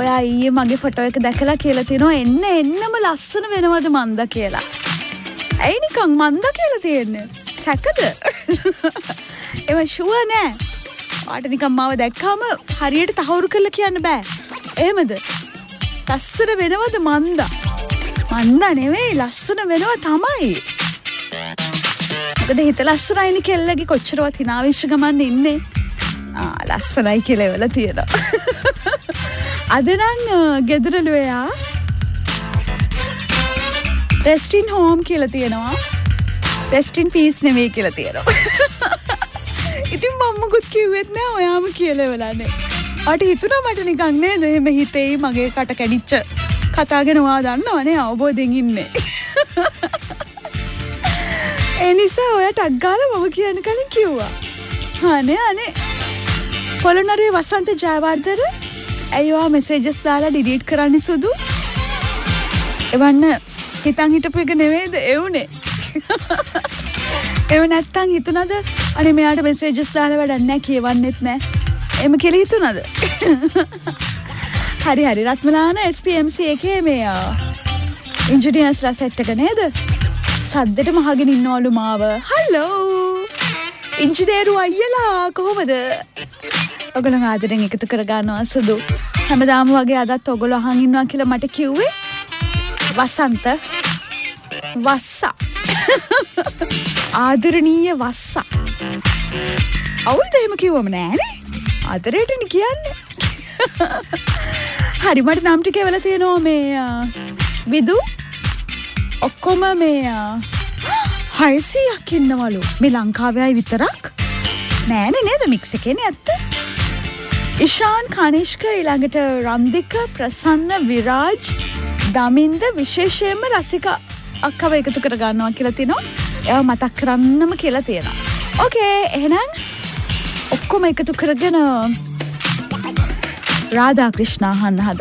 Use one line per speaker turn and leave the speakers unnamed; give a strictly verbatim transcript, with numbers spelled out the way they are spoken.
ඔයා ඊයේ මගේ ෆොටෝ එක දැකලා කියලා තිනවා එන්න එන්නම ලස්සන වෙනවද මන්ද කියලා. ඇයි නිකන් මන්ද කියලා තියෙන්නේ? සැකද? ඒව ෂුවර් නෑ. ඔයාට නිකන් මාව දැක්කාම හරියට තහවුරු කරලා කියන්න බෑ. එහෙමද? ලස්සන වෙනවද මන්ද? මන්ද නෙවෙයි ලස්සන වෙනව තමයි. මොකද හිත ලස්සනයිනේ කෙල්ලගේ කොච්චරවත් hinaවිච්ච ගමන් ඉන්නේ. ආ ලස්සනයි කියලා එවලා තියෙනවා. අද නම් ගෙදරලු එයා rest in home කියලා තියෙනවා. rest in peace නෙවෙයි කියලා තියෙනවා. ඉතින් මම මොකුත් කිව්වෙත් නෑ ඔයාම කියලා එවලානේ. ඔයාට හිතුණා මට නිකන් නේද එහෙම හිතේයි මගේ කට කැඩිච්ච කතා ගැන ඔයා දන්නවනේ අවබෝධයෙන් ඉන්නේ. ඒ නිසා ඔයා ටක් ගාලා මම කියන්න කලින් කිව්වා. අනේ අනේ පොළොන්නරුවේ වසන්ත ජයවර්ධන ඇයිවා මෙසේජස් දාලා ඩිලීට් කරන්න සුදු එවන්න හිතන් හිටපු එක නෙවෙයිද එවුනේ. එව නැත්තම් හිතුණද අනේ මෙයාට මෙසේජස් දාලා වැඩක් නැහැ කියවන්නෙත් නැහැ එම කියලා හිතුණද? හරි හරි Ratmalana S P M C එකේ මේ ඉන්ජිනියර්ස්ලා සෙට් එක නේද? සද්දෙටම අහගෙන ඉන්නවලු මාව. හලෝ ඉංජිනේරු අයියලා කොහොමද? ඔයගොල්ලෝ ආදරෙන් එකතු කර ගන්නවා සුදු. හැමදාම වගේ අදත් ඔයගොල්ලෝ අහන් ඉන්නවා කියලා මට කිව්වේ. වසන්ත වස්සා. ආදරණීය වස්සා. අවුල්ද එහෙම කිව්වම නෑනේ. ආදරේටනේ කියන්නේ. හරි මට නම් ටික එවලා තියෙනවා මේ විදු ඔක්කොම මේ හයසීයක් ඉන්නවලු. මේ ලංකාවේ අය විතරක් නෑනේ නේද මික්ස් එකේනේ ඇත්ත. ඉෂාන් කනිෂ්ක ඊළඟට රම්දික ප්‍රසන්න විරාජ් දමින්ද විශේෂයෙන්ම රසික අක්කව එකතු කර ගන්නවා කියලා තිනවා. ඒව මතක් කරන්නම කියලා තියෙනවා. ඕකේ එහෙනම් ඔක්කොම එකතු කරගෙන රාධා ක්‍රිෂ්ණා අහන්න හදා